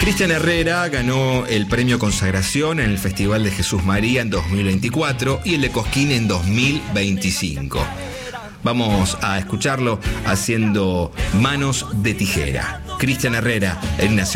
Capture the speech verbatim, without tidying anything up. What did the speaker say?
Cristian Herrera ganó el premio Consagración en el Festival de Jesús María en dos mil veinticuatro y el de Cosquín en dos mil veinticinco. Vamos a escucharlo haciendo Manos de Tijera. Cristian Herrera en Nacional.